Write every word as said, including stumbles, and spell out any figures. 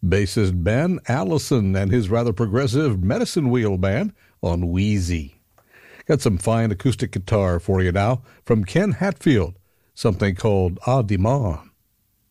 bassist Ben Allison and his rather progressive Medicine Wheel Band on Wheezy. Got some fine acoustic guitar for you now from Ken Hatfield, something called A Demand.